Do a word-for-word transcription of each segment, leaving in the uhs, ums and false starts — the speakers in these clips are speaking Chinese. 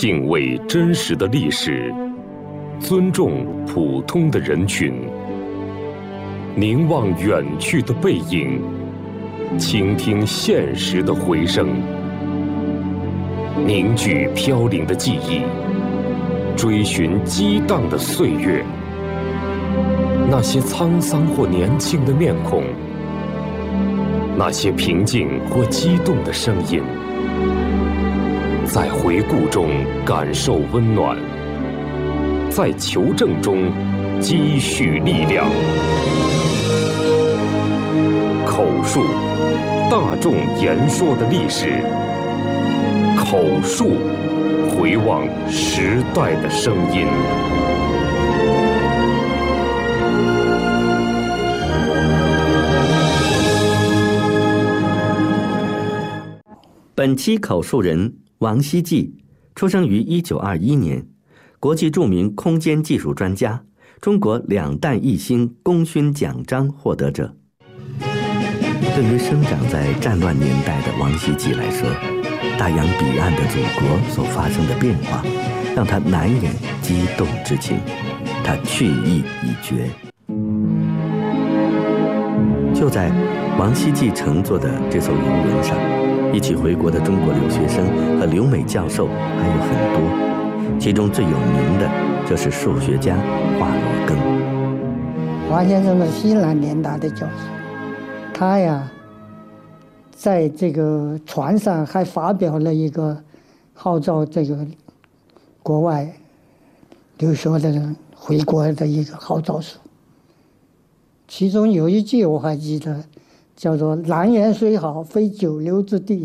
敬畏真实的历史，尊重普通的人群，凝望远去的背影，倾听现实的回声，凝聚飘零的记忆，追寻激荡的岁月。那些沧桑或年轻的面孔，那些平静或激动的声音，在回顾中感受温暖，在求证中积蓄力量。口述，大众言说的历史；口述，回望时代的声音。 本期口述人王希季，出生于一九二一年，国际著名空间技术专家，中国两弹一星功勋奖章获得者。对于生长在战乱年代的王希季来说，大洋彼岸的祖国所发生的变化，让他难掩激动之情，他去意已决。就在王希季乘坐的这艘游轮上，一起回国的中国留学生和留美教授还有很多，其中最有名的就是数学家华罗庚。 华先生是西南联大的教授，他呀，在这个船上还发表了一个号召这个国外留学的人回国的一个号召书，其中有一句我还记得，叫做“良缘虽好，非久留之地”。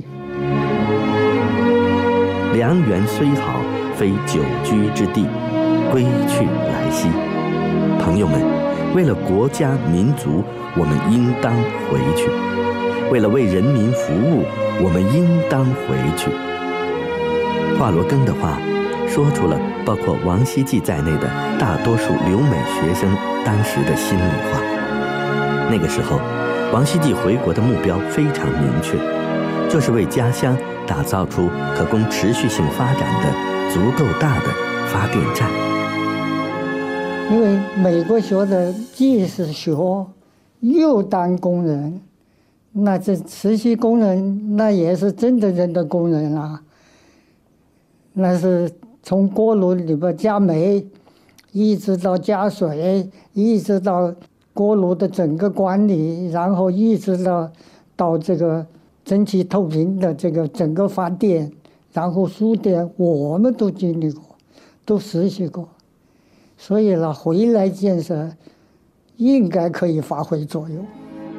良缘虽好，非久居之地，归去来兮。朋友们，为了国家民族，我们应当回去；为了为人民服务，我们应当回去。华罗庚的话，说出了包括王希季在内的大多数留美学生当时的心里话。那个时候，王希季回国的目标非常明确，就是为家乡打造出可供持续性发展的足够大的发电站。 因为美国学的既是学又当工人，那这持续工人那也是真的人的工人啊，那是从锅炉里边加煤，一直到加水，一直到锅炉的整个管理，然后一直到到这个蒸汽透明的这个整个发电，然后输电，我们都经历过，都实习过，所以呢，回来建设应该可以发挥作用。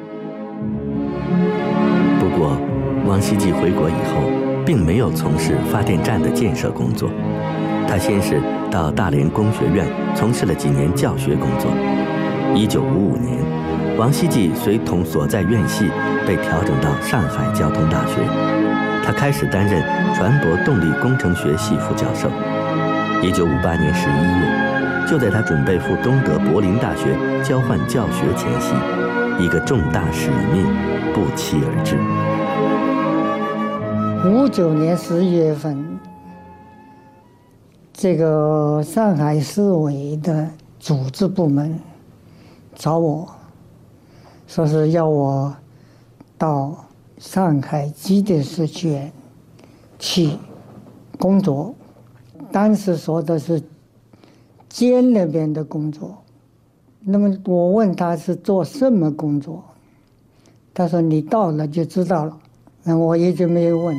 不过，王希季回国以后，并没有从事发电站的建设工作，他先是到大连工学院从事了几年教学工作。一九五五年，王希季随同所在院系被调整到上海交通大学，他开始担任船舶动力工程学系副教授。一九五八年十一月，就在他准备赴东德柏林大学交换教学前夕，一个重大使命不期而至。 五九年十一月份，这个上海市委的组织部门找我，说是要我到上海机电设计院去工作。当时说的是监那边的工作，那么我问他是做什么工作，他说你到了就知道了，那我一直没有问。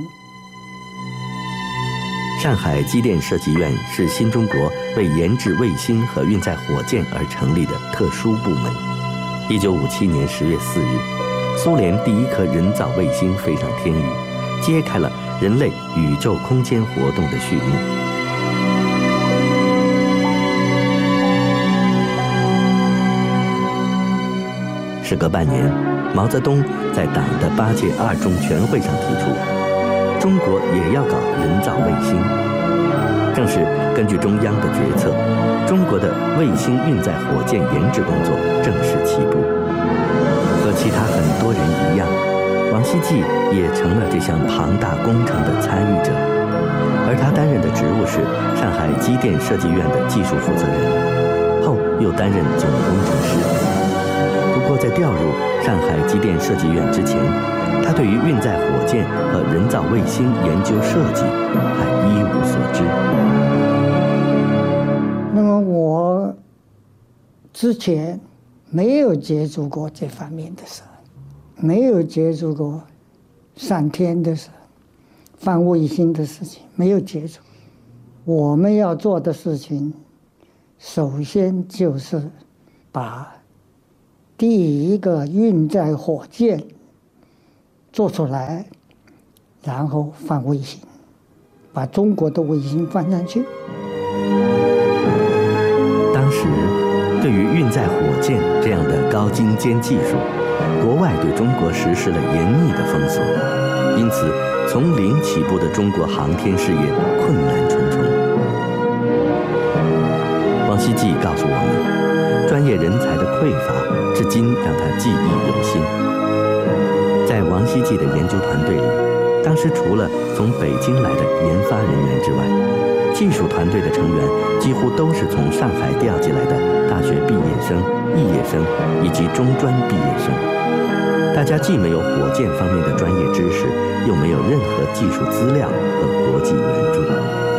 上海机电设计院是新中国为研制卫星和运载火箭而成立的特殊部门。一九五七年十月四日，苏联第一颗人造卫星飞上天宇，揭开了人类宇宙空间活动的序幕。时隔半年，毛泽东在党的八届二中全会上提出，中国也要搞人造卫星。正是根据中央的决策，中国的卫星运载火箭研制工作正式起步。和其他很多人一样，王希季也成了这项庞大工程的参与者，而他担任的职务是海机电设计院的技术负责人，后又担任总工程师。不过在调入上海机电设计院之前，他对于运载火箭和人造卫星研究设计还一无所知。 那么我之前没有接触过这方面的事，没有接触过上天的事、放卫星的事情，没有接触。我们要做的事情，首先就是把第一个运载火箭做出来，然后放卫星，把中国的卫星放上去。 当时，对于运载火箭这样的高精尖技术，国外对中国实施了严密的封锁，因此从零起步的中国航天事业困难重重。王希季告诉我们，专业人才的匮乏至今让他记忆犹新。在王希季的研究团队里，当时除了从北京来的研发人员之外，技术团队的成员几乎都是从上海调进来的大学毕业生、肄业生以及中专毕业生。大家既没有火箭方面的专业知识，又没有任何技术资料和国际援助。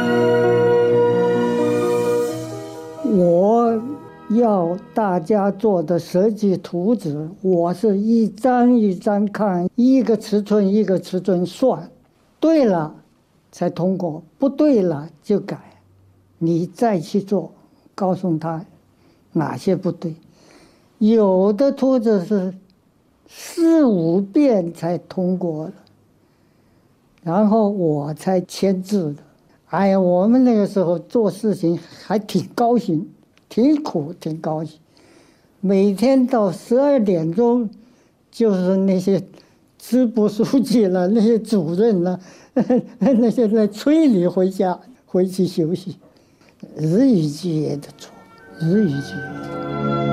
我要大家做的设计图纸，我是一张一张看，一个尺寸一个尺寸算，对了才通过，不对了就改。你再去做，告诉他哪些不对。有的图纸是四五遍才通过了，然后我才签字的。哎呀，我们那个时候做事情还挺高兴，挺苦，挺高兴。每天到十二点钟，就是那些支部书记了，那些主任了，那些在催你回家，回去休息。日以继夜的做，日以继夜。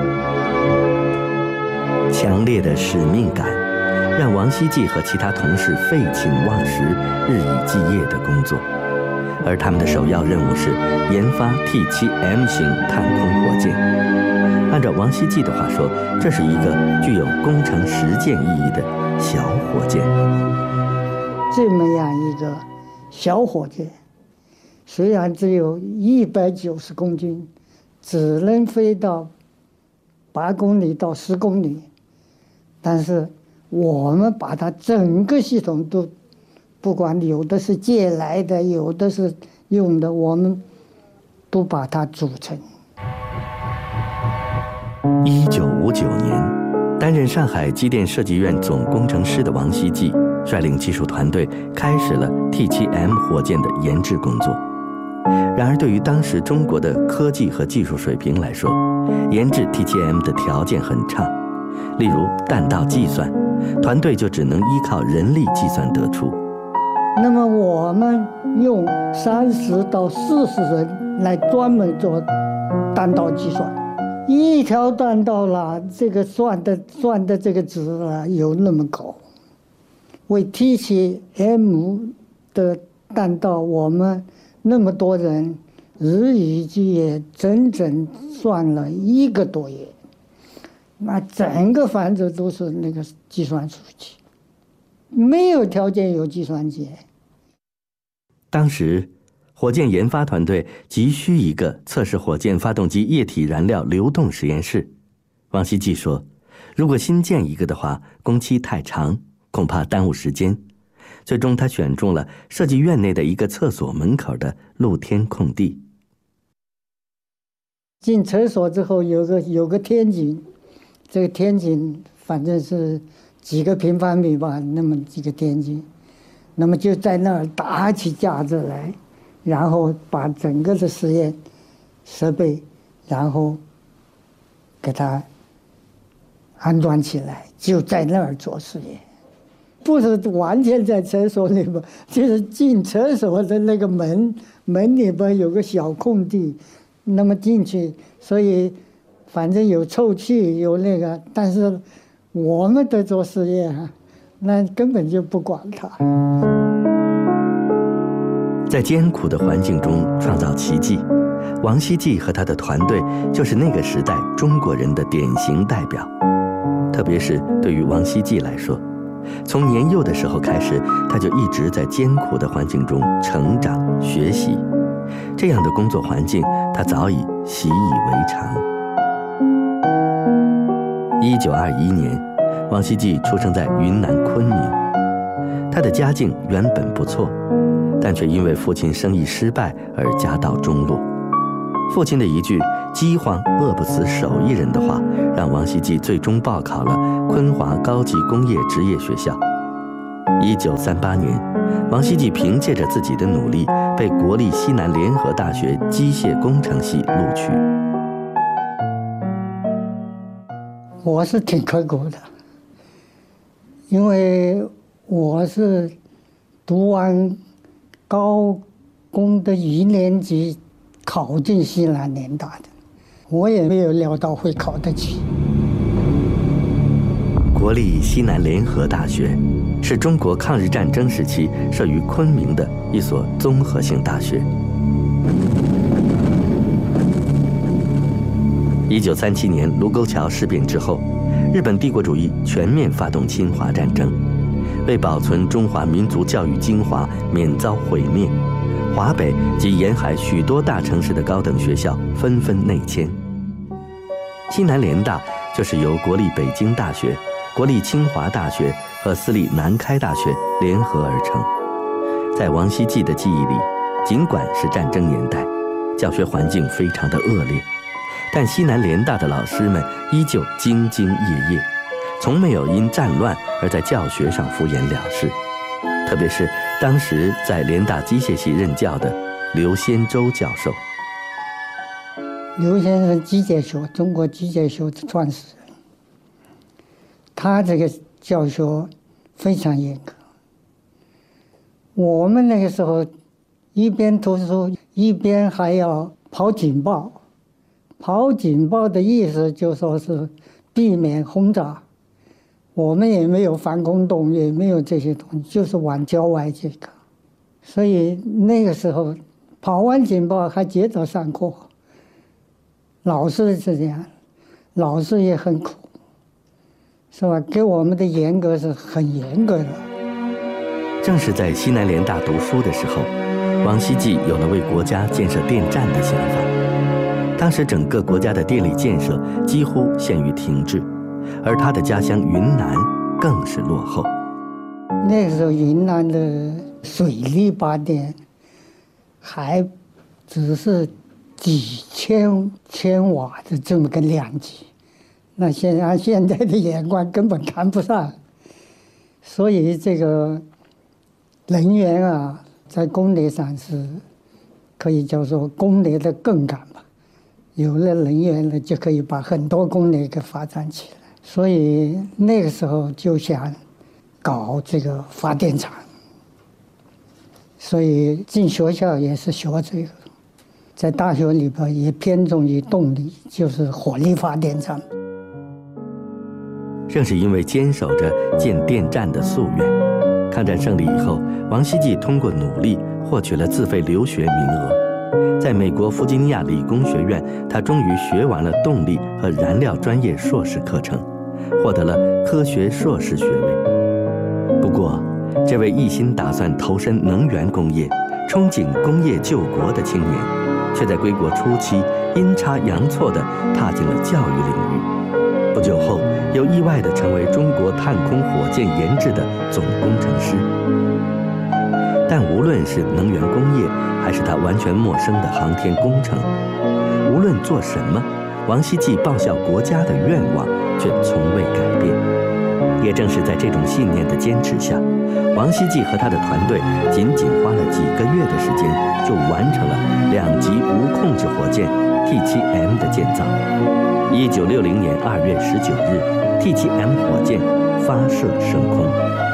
强烈的使命感，让王希季和其他同事废寝忘食，日以继夜的工作。而他们的首要任务是研发 T 七 M 型探空火箭。按照王希季的话说，这是一个具有工程实践意义的小火箭。 这么样一个小火箭，虽然只有一百九十公斤，只能飞到八公里到十公里，但是我们把它整个系统都，不管有的是借来的，有的是用的，我们都把它组成。 一九五九年，担任上海机电设计院总工程师的王希季，率领技术团队开始了 T 七 M 火箭的研制工作。然而，对于当时中国的科技和技术水平来说，研制 T 七 M 的条件很差。例如弹道计算，团队就只能依靠人力计算得出。 那么我们用三十到四十人来专门做弹道计算，一条弹道啦，这个算的算的这个值啊有那么高。为 T 七 M 的弹道，我们那么多人日以继夜，整整算了一个多月。那整个房子都是那个计算数据，没有条件有计算机。 当时，火箭研发团队急需一个测试火箭发动机液体燃料流动实验室。王希季说，如果新建一个的话，工期太长，恐怕耽误时间。最终他选中了设计院内的一个厕所门口的露天空地。 进厕所之后有个有个天井，这个天井反正是几个平方米吧，那么几个天井，那么就在那儿搭起架子来，然后把整个的实验设备，然后给它安装起来，就在那儿做实验。不是完全在厕所里边，就是进厕所的那个门门里边有个小空地，那么进去，所以反正有臭气有那个，但是我们在做实验啊，那根本就不管它。 在艰苦的环境中创造奇迹，王希季和他的团队就是那个时代中国人的典型代表。特别是对于王希季来说，从年幼的时候开始，他就一直在艰苦的环境中成长学习，这样的工作环境他早已习以为常。一九二一年，王希季出生在云南昆明，他的家境原本不错，但却因为父亲生意失败而家道中落。父亲的一句“饥荒饿不死手艺人”的话，让王希季最终报考了昆华高级工业职业学校。一九三八年，王希季凭借着自己的努力，被国立西南联合大学机械工程系录取。 我是挺刻苦的，因为我是读完高工的一年级考进西南联大的，我也没有料到会考得起。 国立西南联合大学是中国抗日战争时期设于昆明的一所综合性大学。一九三七年卢沟桥事变之后，日本帝国主义全面发动侵华战争，为保存中华民族教育精华免遭毁灭，华北及沿海许多大城市的高等学校纷纷内迁。西南联大就是由国立北京大学、国立清华大学和私立南开大学联合而成。在王希季的记忆里，尽管是战争年代，教学环境非常的恶劣，但西南联大的老师们依旧兢兢业业，从没有因战乱而在教学上敷衍了事。特别是当时在联大机械系任教的刘先洲教授。 刘先生机械学，中国机械学的创始人，他这个教学非常严格。我们那个时候一边读书一边还要跑警报，跑警报的意思就说是避免轰炸。我们也没有防空洞，也没有这些东西，就是往郊外去搞。所以那个时候跑完警报还接着上课，老师是这样，老师也很苦，是吧？给我们的严格是很严格的。 正是在西南联大读书的时候，王希季有了为国家建设电站的想法。当时整个国家的电力建设几乎陷于停滞，而他的家乡云南更是落后。 那个时候云南的水力发电还只是几千千瓦的这么个量级，那现按现在的眼光根本看不上。所以这个能源啊，在工业上是可以叫做工业的杠杆吧。有了能源了，就可以把很多工业给发展起来。所以那个时候就想搞这个发电厂，所以进学校也是学这个，在大学里边也偏重于动力，就是火力发电厂。 正是因为坚守着建电站的夙愿，抗战胜利以后，王希季通过努力获取了自费留学名额。在美国弗吉尼亚理工学院，他终于学完了动力和燃料专业硕士课程，获得了科学硕士学位。不过，这位一心打算投身能源工业、憧憬工业救国的青年，却在归国初期阴差阳错地踏进了教育领域。不久后，又意外地成为中国太空火箭研制的总工程师。但无论是能源工业，还是他完全陌生的航天工程，无论做什么，王希季报效国家的愿望却从未改变。也正是在这种信念的坚持下，王希季和他的团队仅仅花了几个月的时间，就完成了两级无控制火箭 T 七 M 的建造。一九六零年二月十九日 ，T 七 M 火箭发射升空。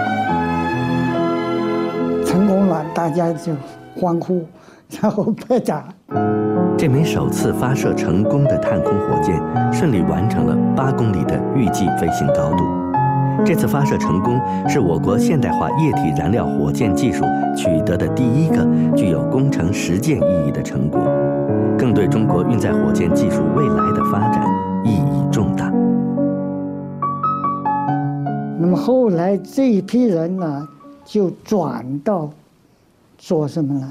成功了，大家就欢呼，然后拍掌。 这枚首次发射成功的太空火箭顺利完成了八公里的预计飞行高度， 这次发射成功是我国现代化液体燃料火箭技术取得的第一个具有工程实践意义的成果，更对中国运载火箭技术未来的发展意义重大。 那么后来这一批人呢，就转到做什么呢？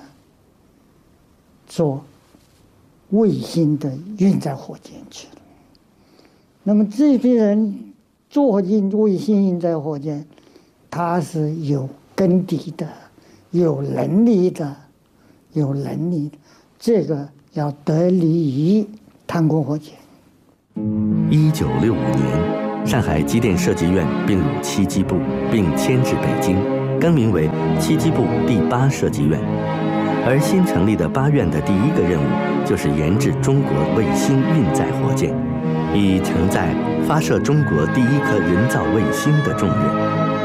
做卫星的运载火箭去了。那么这批人做进卫星运载火箭，他是有根底的，有能力的，有能力的，这个要得力于太空火箭。 一九六五年，上海机电设计院并入七机部，并迁至北京，更名为七机部第八设计院。而新成立的八院的第一个任务，就是研制中国卫星运载火箭，以承载发射中国第一颗人造卫星的重任。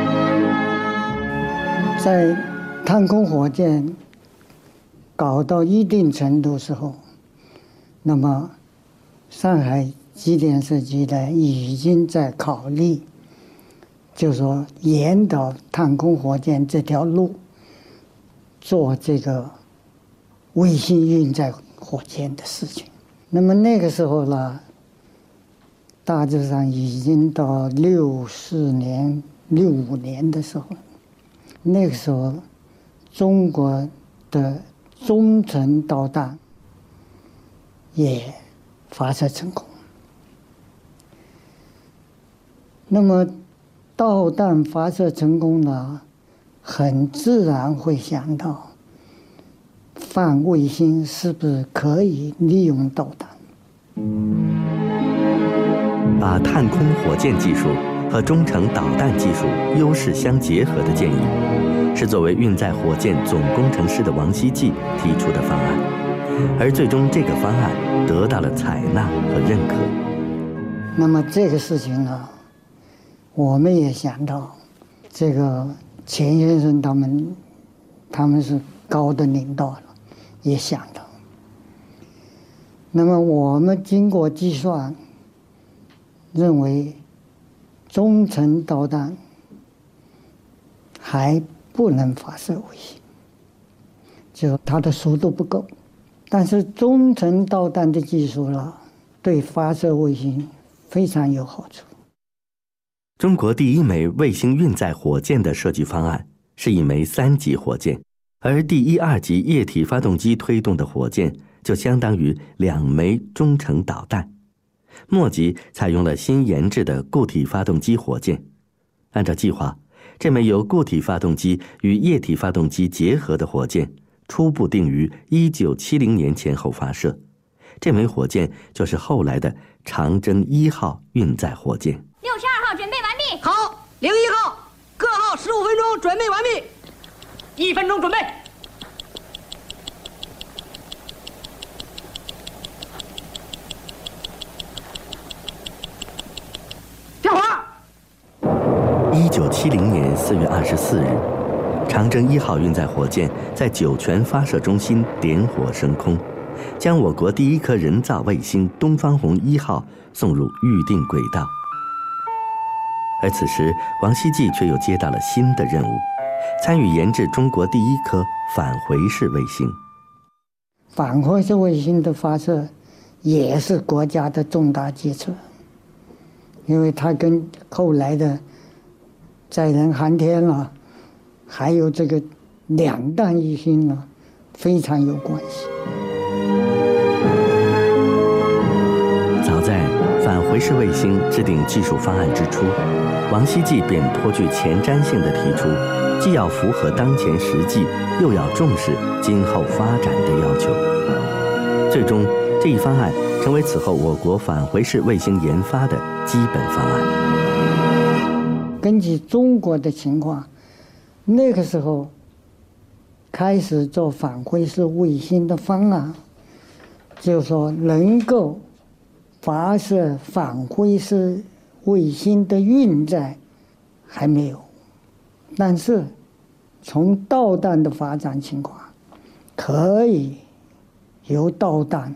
在太空火箭搞到一定程度时候，那么上海机电设计呢已经在考虑，就说沿导太空火箭这条路做这个卫星运载火箭的事情。那么那个时候呢，大致上已经到六四年、六五年的时候，那个时候中国的中程导弹也发射成功。那么导弹发射成功了，很自然会想到放卫星是不是可以利用导弹， 把太空火箭技术和中程导弹技术优势相结合的建议，是作为运载火箭总工程师的王希季提出的方案，而最终这个方案得到了采纳和认可。 那么这个事情呢，我们也想到，这个钱先生他们他们是高的领导了，也想到。那么我们经过计算，认为中程导弹还不能发射卫星，就它的速度不够。但是中程导弹的技术呢，对发射卫星非常有好处。 中国第一枚卫星运载火箭的设计方案是一枚三级火箭，而第一、二级液体发动机推动的火箭就相当于两枚中程导弹。末级采用了新研制的固体发动机火箭。按照计划，这枚由固体发动机与液体发动机结合的火箭初步定于一九七零年前后发射。这枚火箭就是后来的长征一号运载火箭。 六十二号准备完毕。 好，零一号，各号十五分钟准备完毕。一分钟准备。点火。 一九七零年四月二十四日，长征一号运载火箭在酒泉发射中心点火升空，将我国第一颗人造卫星东方红一号送入预定轨道。而此时，王希季却又接到了新的任务，参与研制中国第一颗返回式卫星。 返回式卫星的发射也是国家的重大决策，因为它跟后来的载人航天了，还有这个两弹一星呢，非常有关系。 早在返回式卫星制定技术方案之初，王希季便颇具前瞻性地提出，既要符合当前实际，又要重视今后发展的要求。最终，这一方案成为此后我国返回式卫星研发的基本方案。 根据中国的情况，那个时候开始做返回式卫星的方案，就是说能够发射返回式卫星的运载还没有，但是从导弹的发展情况，可以由导弹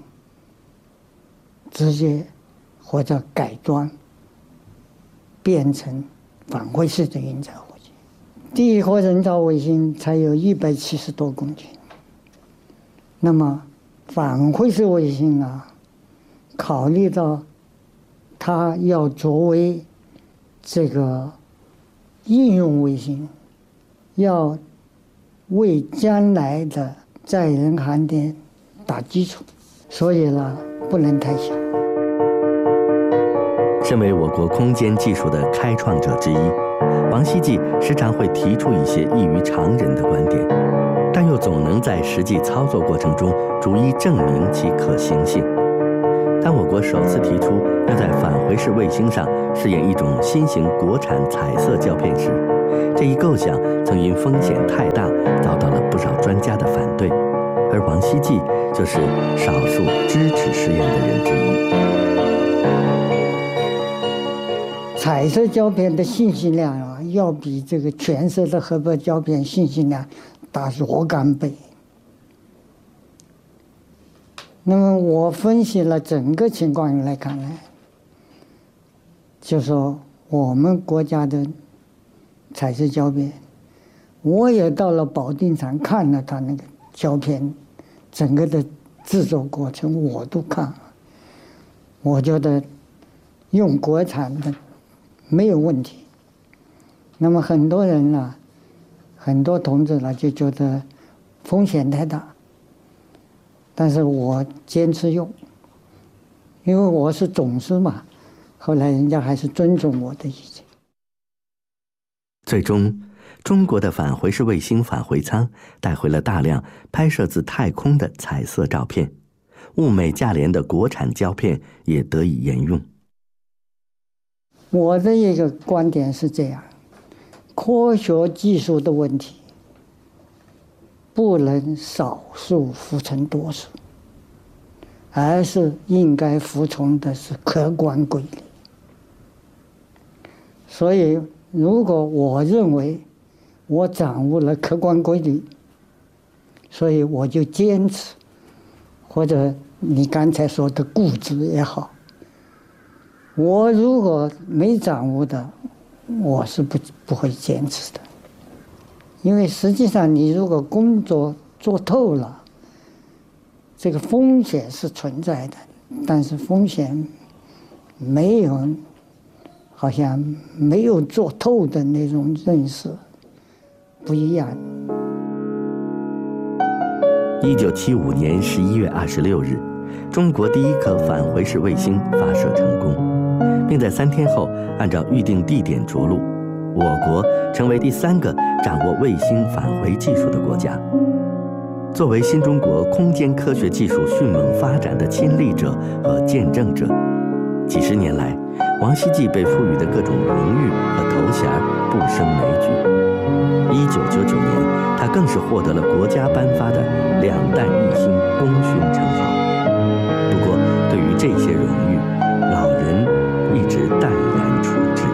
直接或者改装变成返回式的运载火箭。第一颗人造卫星才有一百七十多公斤，那么返回式卫星啊，考虑到它要作为这个应用卫星，要为将来的载人航天打基础，所以呢，不能太小。 身为我国空间技术的开创者之一，王希季时常会提出一些异于常人的观点，但又总能在实际操作过程中逐一证明其可行性。当我国首次提出要在返回式卫星上试验一种新型国产彩色胶片时，这一构想曾因风险太大遭到了不少专家的反对，而王希季就是少数支持实验的人之一。 彩色胶片的信息量啊，要比这个全色的荷包胶片信息量大若干倍。那么我分析了整个情况来看呢，就说我们国家的彩色胶片，我也到了保定厂看了它那个胶片整个的制作过程，我都看了，我觉得用国产的没有问题。那么很多人呢，很多同志呢就觉得风险太大，但是我坚持用，因为我是总师嘛，后来人家还是尊重我的意见。 最终，中国的返回式卫星返回舱带回了大量拍摄自太空的彩色照片，物美价廉的国产胶片也得以沿用。 我的一个观点是这样，科学技术的问题不能少数服从多数，而是应该服从的是客观规律。所以如果我认为我掌握了客观规律，所以我就坚持，或者你刚才说的固执也好，我如果没掌握的，我是不不会坚持的。因为实际上你如果工作做透了，这个风险是存在的，但是风险没有好像没有做透的那种认识不一样。 一九七五年十一月二十六日，中国第一颗返回式卫星发射成功，并在三天后按照预定地点着陆。我国成为第三个掌握卫星返回技术的国家。作为新中国空间科学技术迅猛发展的亲历者和见证者，几十年来，王希季被赋予的各种荣誉和头衔不胜枚举。一九九九年，他更是获得了国家颁发的两弹一星功勋称号。不过，对于这些荣誉，老人一直淡然处之。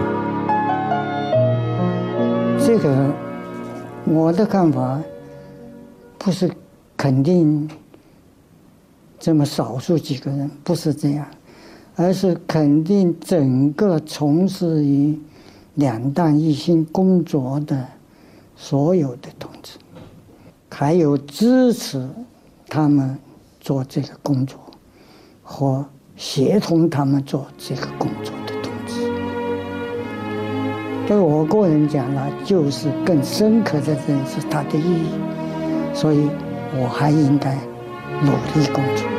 这个我的看法不是肯定这么少数几个人，不是这样，而是肯定整个从事于两弹一星工作的所有的同志，还有支持他们做这个工作和协同他们做这个工作的同志。对我个人讲呢，就是更深刻的认识它的意义，所以我还应该努力工作。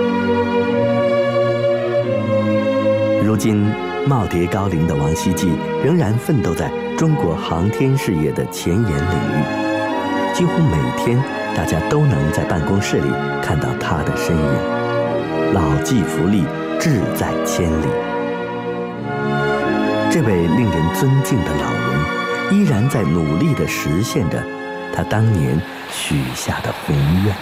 如今耄耋高龄的王希季仍然奋斗在中国航天事业的前沿领域，几乎每天大家都能在办公室里看到他的身影，老骥伏枥，志在千里。这位令人尊敬的老人，依然在努力地实现着他当年许下的宏愿。